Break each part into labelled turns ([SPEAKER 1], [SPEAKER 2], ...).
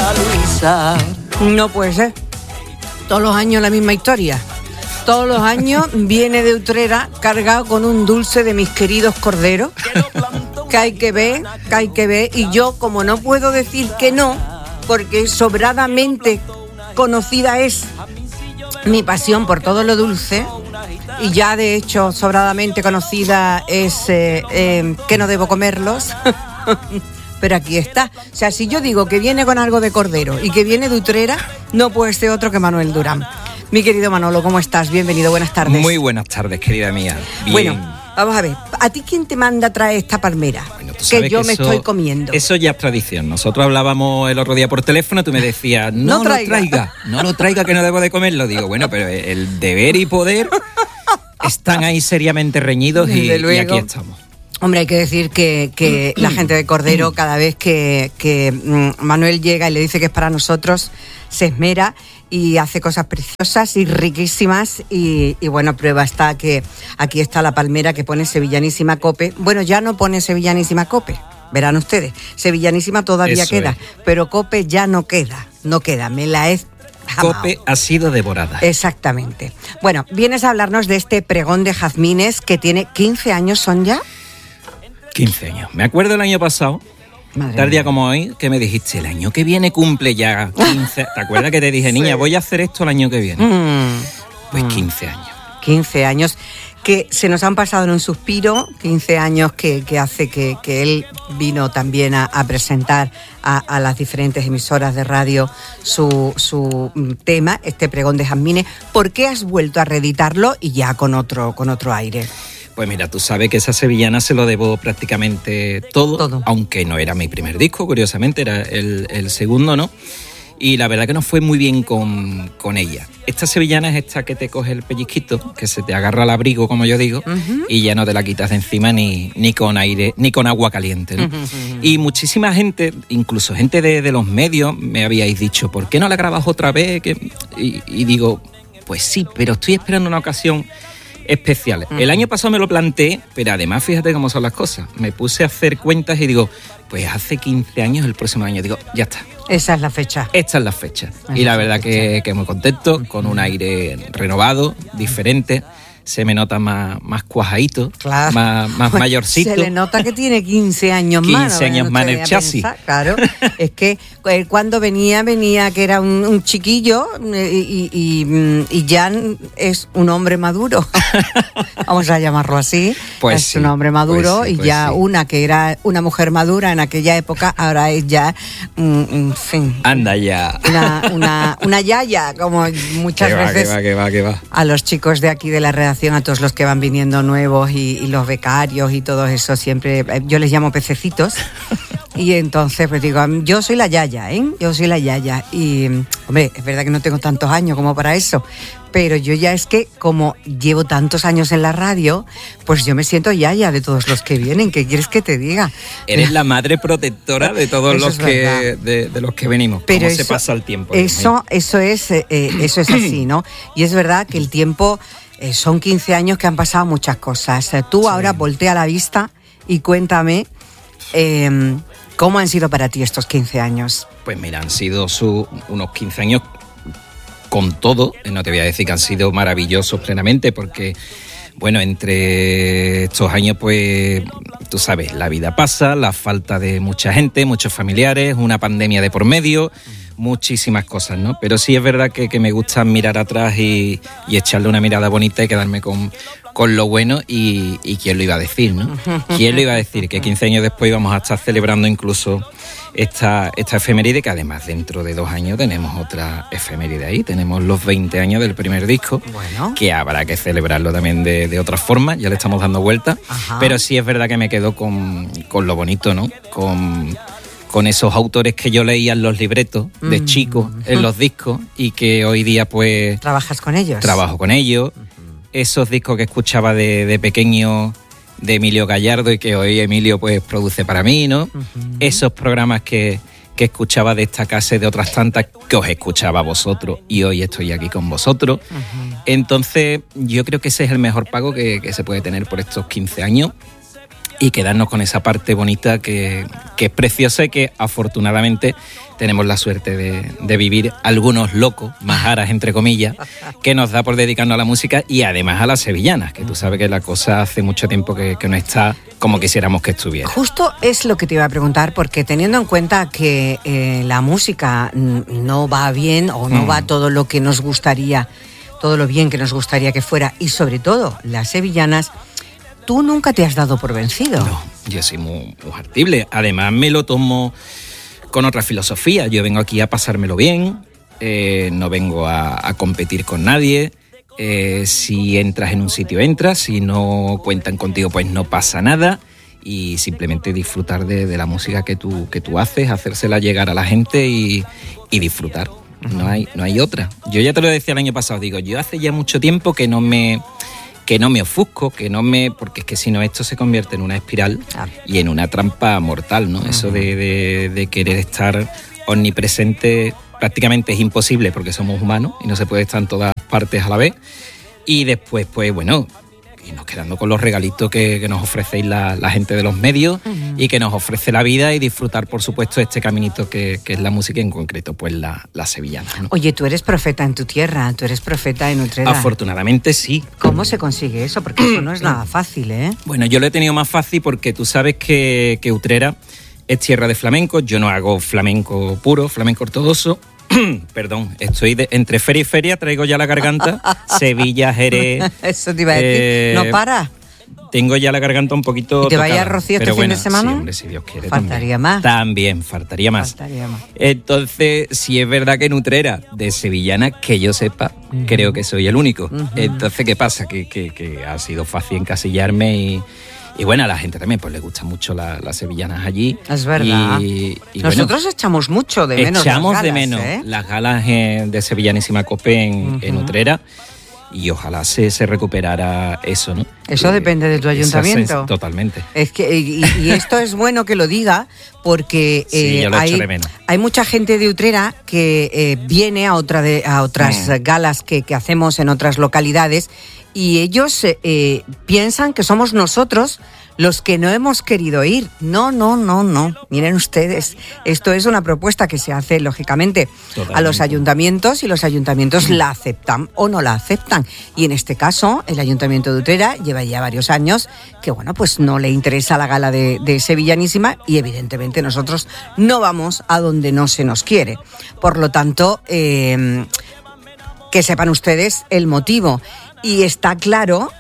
[SPEAKER 1] María Luisa.
[SPEAKER 2] No puede ser. Todos los años la misma historia. Todos los años viene de Utrera cargado con un dulce de mis queridos corderos, que hay que ver, y yo, como no puedo decir que no, porque sobradamente conocida es mi pasión por todo lo dulce, y ya de hecho sobradamente conocida es que no debo comerlos, pero aquí está. O sea, si yo digo que viene con algo de cordero y que viene de Utrera, no puede ser otro que Manuel Durán. Mi querido Manolo, ¿cómo estás? Bienvenido, buenas tardes.
[SPEAKER 3] Muy buenas tardes, querida mía. Bien.
[SPEAKER 2] Bueno, vamos a ver, ¿a ti quién te manda a traer esta palmera?
[SPEAKER 3] Bueno, tú sabes
[SPEAKER 2] que yo me estoy comiendo.
[SPEAKER 3] Eso ya es tradición. Nosotros hablábamos el otro día por teléfono, tú me decías, no lo traiga, que no debo de comerlo. Digo, bueno, pero el deber y poder están ahí seriamente reñidos y aquí estamos.
[SPEAKER 2] Hombre, hay que decir que la gente de Cordero, cada vez que Manuel llega y le dice que es para nosotros, se esmera y hace cosas preciosas y riquísimas. Y bueno, prueba está que aquí está la palmera que pone Sevillanísima Cope. Bueno, ya no pone Sevillanísima Cope, verán ustedes. Sevillanísima todavía queda, pero Cope ya no queda, me la he...
[SPEAKER 3] Cope ha sido devorada.
[SPEAKER 2] Exactamente. Bueno, vienes a hablarnos de este pregón de jazmines que tiene 15 años, ¿son ya?
[SPEAKER 3] 15 años. Me acuerdo el año pasado, tal día como hoy, que me dijiste, el año que viene cumple ya 15. ¿Te acuerdas que te dije, niña, voy a hacer esto el año que viene? Pues 15 años. 15
[SPEAKER 2] años que se nos han pasado en un suspiro, 15 años que hace que él vino también a presentar a las diferentes emisoras de radio su tema, este pregón de jazmines. ¿Por qué has vuelto a reeditarlo y ya con otro aire?
[SPEAKER 3] Pues mira, tú sabes que esa sevillana se lo debo prácticamente todo, aunque no era mi primer disco, curiosamente, era el segundo, ¿no? Y la verdad que no fue muy bien con ella. Esta sevillana es esta que te coge el pellizquito, que se te agarra al abrigo, como yo digo, y ya no te la quitas de encima ni con aire, ni con agua caliente, ¿no? Y muchísima gente, incluso gente de los medios, me habíais dicho, ¿por qué no la grabas otra vez? Y digo, pues sí, pero estoy esperando una ocasión especial. El año pasado me lo planteé, pero además fíjate cómo son las cosas. Me puse a hacer cuentas y digo, pues hace 15 años, el próximo año. Digo, ya está.
[SPEAKER 2] Esa es la fecha.
[SPEAKER 3] Esta es la fecha. Y la verdad que muy contento, con un aire renovado, diferente. Se me nota más cuajadito, claro, más mayorcito.
[SPEAKER 2] Se le nota que tiene 15 años más.
[SPEAKER 3] 15 años más en el chasis.
[SPEAKER 2] Claro, es que cuando venía que era un chiquillo y ya es un hombre maduro. Vamos a llamarlo así. Pues es un hombre maduro y ya sí. Una que era una mujer madura en aquella época, ahora es ya, en fin.
[SPEAKER 3] Anda ya.
[SPEAKER 2] Una yaya, como muchas veces.
[SPEAKER 3] Que va.
[SPEAKER 2] A los chicos de aquí de la redacción, a todos los que van viniendo nuevos y los becarios y todo eso, siempre yo les llamo pececitos. Y entonces pues digo, yo soy la yaya, yo soy la yaya. Y hombre, es verdad que no tengo tantos años como para eso, pero yo ya es que como llevo tantos años en la radio, pues yo me siento yaya de todos los que vienen. ¿Qué quieres que te diga?
[SPEAKER 3] Eres la madre protectora de todos los que de los que venimos. Pero ¿cómo se pasa el tiempo?
[SPEAKER 2] Eso es así, ¿no? Y es verdad que el tiempo, son 15 años que han pasado muchas cosas. Tú ahora voltea la vista y cuéntame cómo han sido para ti estos 15 años.
[SPEAKER 3] Pues mira, han sido unos 15 años con todo. No te voy a decir que han sido maravillosos plenamente, porque bueno, entre estos años, pues tú sabes, la vida pasa, la falta de mucha gente, muchos familiares, una pandemia de por medio, muchísimas cosas, ¿no? Pero sí es verdad que me gusta mirar atrás y echarle una mirada bonita y quedarme con lo bueno. Y quién lo iba a decir, ¿no? ¿Quién lo iba a decir? Que 15 años después íbamos a estar celebrando incluso esta efeméride, que además dentro de 2 años tenemos otra efeméride ahí. Tenemos los 20 años del primer disco, bueno, que habrá que celebrarlo también de otra forma, ya le estamos dando vuelta. Pero sí es verdad que me quedo con lo bonito, ¿no? Con esos autores que yo leía en los libretos de chico, en los discos, y que hoy día pues...
[SPEAKER 2] ¿Trabajas con ellos?
[SPEAKER 3] Trabajo con ellos. Esos discos que escuchaba de pequeño de Emilio Gallardo y que hoy Emilio pues produce para mí, ¿no? Esos programas que escuchaba de esta casa y de otras tantas que os escuchaba a vosotros y hoy estoy aquí con vosotros. Entonces yo creo que ese es el mejor pago que se puede tener por estos 15 años. y quedarnos con esa parte bonita que es preciosa y que afortunadamente tenemos la suerte de vivir algunos locos, majaras entre comillas, que nos da por dedicarnos a la música y además a las sevillanas, que tú sabes que la cosa hace mucho tiempo que no está como quisiéramos que estuviera.
[SPEAKER 2] Justo es lo que te iba a preguntar, porque teniendo en cuenta que la música no va bien o no va todo lo que nos gustaría, todo lo bien que nos gustaría que fuera, y sobre todo las sevillanas, tú nunca te has dado por vencido.
[SPEAKER 3] No, yo soy muy hartible. Además me lo tomo con otra filosofía. Yo vengo aquí a pasármelo bien, no vengo a competir con nadie. Si entras en un sitio, entras. Si no cuentan contigo, pues no pasa nada. Y simplemente disfrutar de la música que tú haces, hacérsela llegar a la gente y disfrutar. No hay otra. Yo ya te lo decía el año pasado, digo, yo hace ya mucho tiempo que no me ofusco, porque es que si no esto se convierte en una espiral y en una trampa mortal, ¿no? Eso de querer estar omnipresente prácticamente es imposible porque somos humanos y no se puede estar en todas partes a la vez. Y después, pues bueno, irnos quedando con los regalitos que nos ofrecéis la gente de los medios y que nos ofrece la vida, y disfrutar, por supuesto, este caminito que es la música, y en concreto, pues la sevillana, ¿no?
[SPEAKER 2] Oye, tú eres profeta en tu tierra, tú eres profeta en Utrera.
[SPEAKER 3] Afortunadamente sí.
[SPEAKER 2] ¿Cómo se consigue eso? Porque eso no es nada fácil, ¿eh?
[SPEAKER 3] Bueno, yo lo he tenido más fácil porque tú sabes que Utrera es tierra de flamenco. Yo no hago flamenco puro, flamenco ortodoxo. Perdón, estoy entre feria y feria, traigo ya la garganta. Sevilla, Jerez.
[SPEAKER 2] Eso te iba a decir, no para.
[SPEAKER 3] Tengo ya la garganta un poquito.
[SPEAKER 2] ¿Y te vaya
[SPEAKER 3] tocada,
[SPEAKER 2] Rocío este
[SPEAKER 3] fin
[SPEAKER 2] de semana?
[SPEAKER 3] Sí, hombre, si Dios quiere.
[SPEAKER 2] Faltaría más.
[SPEAKER 3] También, faltaría más. Entonces, sí es verdad que en Utrera, de sevillana, que yo sepa, creo que soy el único. Entonces, ¿qué pasa? Que ha sido fácil encasillarme y bueno, a la gente también pues le gustan mucho las sevillanas allí.
[SPEAKER 2] Es verdad.
[SPEAKER 3] Y
[SPEAKER 2] nosotros echamos mucho de menos
[SPEAKER 3] las galas de Sevillanísima Cope en Utrera, y ojalá se recuperara eso, ¿no?
[SPEAKER 2] Eso depende de tu ayuntamiento.
[SPEAKER 3] Totalmente.
[SPEAKER 2] Es que y esto es bueno que lo diga, porque
[SPEAKER 3] sí, yo lo echo de menos.
[SPEAKER 2] Hay mucha gente de Utrera que viene a otras galas que hacemos en otras localidades, y ellos piensan que somos nosotros los que no hemos querido ir. No. Miren ustedes, esto es una propuesta que se hace, lógicamente, a los ayuntamientos, y los ayuntamientos la aceptan o no la aceptan. Y en este caso, el Ayuntamiento de Utrera lleva ya varios años que, bueno, pues no le interesa la gala de Sevillanísima, y evidentemente nosotros no vamos a donde no se nos quiere. Por lo tanto, que sepan ustedes el motivo. Y está claro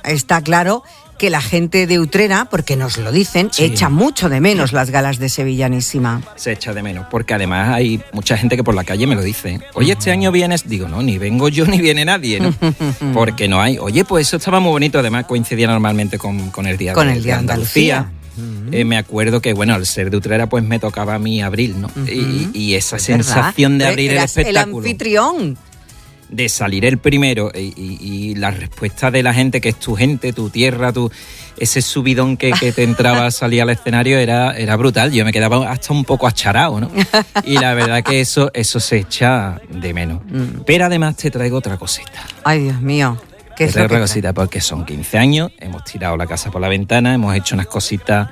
[SPEAKER 2] que la gente de Utrera, porque nos lo dicen, echa mucho de menos las galas de Sevillanísima.
[SPEAKER 3] Se echa de menos, porque además hay mucha gente que por la calle me lo dice. Oye, este año vienes, digo, no, ni vengo yo ni viene nadie, ¿no? Porque no hay. Oye, pues eso estaba muy bonito, además coincidía normalmente con el Día de Andalucía. Me acuerdo que, bueno, al ser de Utrera, pues me tocaba a mí abril, ¿no? Y esa sensación de abrir el espectáculo.
[SPEAKER 2] El anfitrión.
[SPEAKER 3] De salir el primero y la respuesta de la gente, que es tu gente, tu tierra, ese subidón que te entraba a salir al escenario era brutal. Yo me quedaba hasta un poco acharado, ¿no? Y la verdad que eso se echa de menos. Pero además te traigo otra cosita.
[SPEAKER 2] Ay, Dios mío. ¿Qué es
[SPEAKER 3] te traigo otra cosita? Porque son 15 años, hemos tirado la casa por la ventana, hemos hecho unas cositas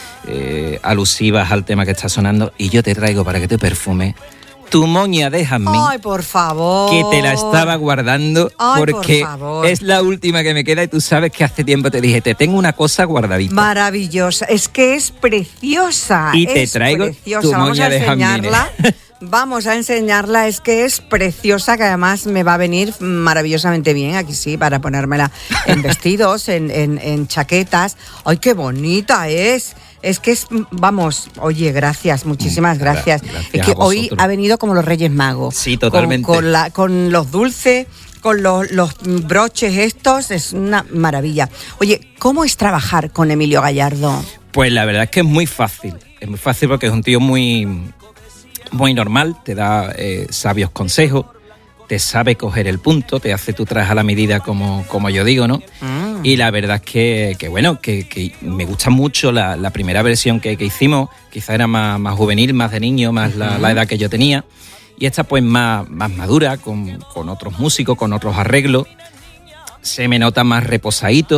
[SPEAKER 3] alusivas al tema que está sonando, y yo te traigo, para que te perfume, Tu moña de jazmín.
[SPEAKER 2] Ay, por favor.
[SPEAKER 3] Que te la estaba guardando. Ay, porque es la última que me queda, y tú sabes que hace tiempo te dije, te tengo una cosa guardadita.
[SPEAKER 2] Maravillosa. Es que es preciosa.
[SPEAKER 3] Y te traigo tu moña de jazmín.
[SPEAKER 2] Vamos a enseñarla, es que es preciosa, que además me va a venir maravillosamente bien, aquí sí, para ponérmela en vestidos, en chaquetas. ¡Ay, qué bonita es! Es que es, vamos, oye, gracias, muchísimas gracias. Es que hoy ha venido como los Reyes Magos.
[SPEAKER 3] Sí, totalmente.
[SPEAKER 2] Con los dulces, con los broches estos, es una maravilla. Oye, ¿cómo es trabajar con Emilio Gallardo?
[SPEAKER 3] Pues la verdad es que es muy fácil porque es un tío muy normal, te da sabios consejos, te sabe coger el punto, te hace tu traje a la medida, como yo digo, ¿no? Y la verdad es que bueno, que me gusta mucho la primera versión que hicimos, quizá era más juvenil, más de niño, más la edad que yo tenía, y esta pues más madura, con otros músicos, con otros arreglos, se me nota más reposadito,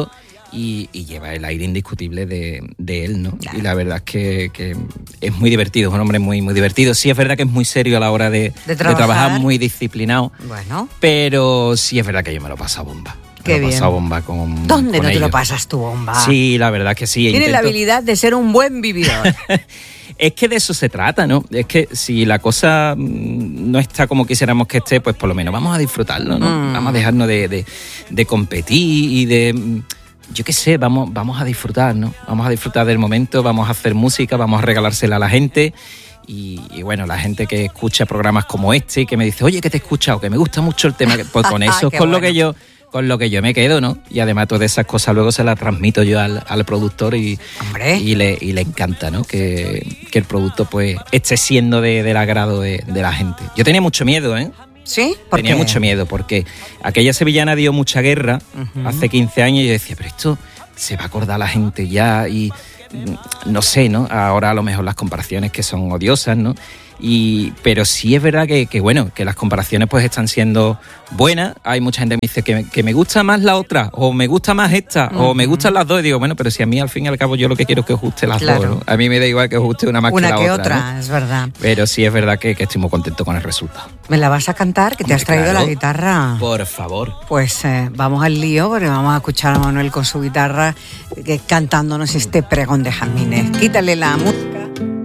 [SPEAKER 3] y lleva el aire indiscutible de él, ¿no? Claro. Y la verdad es que es muy divertido, es un hombre muy, muy divertido. Sí es verdad que es muy serio a la hora de trabajar, muy disciplinado,
[SPEAKER 2] bueno,
[SPEAKER 3] pero sí es verdad que yo me lo paso a bomba.
[SPEAKER 2] Qué bien.
[SPEAKER 3] Bomba con
[SPEAKER 2] ¿Dónde
[SPEAKER 3] con
[SPEAKER 2] no
[SPEAKER 3] ellos.
[SPEAKER 2] te lo pasas tu bomba?
[SPEAKER 3] Sí, la verdad que sí.
[SPEAKER 2] Tiene la habilidad de ser un buen vividor.
[SPEAKER 3] Es que de eso se trata, ¿no? Es que si la cosa no está como quisiéramos que esté, pues por lo menos vamos a disfrutarlo, ¿no? Vamos a dejarnos de competir y de... Yo qué sé, vamos a disfrutar, ¿no? Vamos a disfrutar del momento, vamos a hacer música, vamos a regalársela a la gente. Y bueno, la gente que escucha programas como este y que me dice, oye, que te he escuchado, que me gusta mucho el tema, pues con eso es con lo que yo me quedo, ¿no? Y además todas esas cosas luego se las transmito yo al productor y le encanta, ¿no? Que el producto pues esté siendo del agrado de la gente. Yo tenía mucho miedo, ¿eh?
[SPEAKER 2] ¿Sí?
[SPEAKER 3] Tenía mucho miedo porque aquella sevillana dio mucha guerra hace 15 años y yo decía, pero esto se va a acordar la gente ya y no sé, ¿no? Ahora a lo mejor las comparaciones que son odiosas, ¿no? Pero sí es verdad que las comparaciones pues están siendo buenas. Hay mucha gente que me dice que me gusta más la otra, o me gusta más esta, o me gustan las dos. Y digo, bueno, pero si a mí al fin y al cabo yo lo que quiero es que os guste las dos, ¿no? A mí me da igual que os guste una más que la otra, ¿no?
[SPEAKER 2] Es verdad.
[SPEAKER 3] Pero sí es verdad que estoy muy contento con el resultado.
[SPEAKER 2] ¿Me la vas a cantar? Que te has traído la guitarra.
[SPEAKER 3] Por favor.
[SPEAKER 2] Pues vamos al lío, porque vamos a escuchar a Manuel con su guitarra cantándonos este pregón de jazmines. Quítale la música.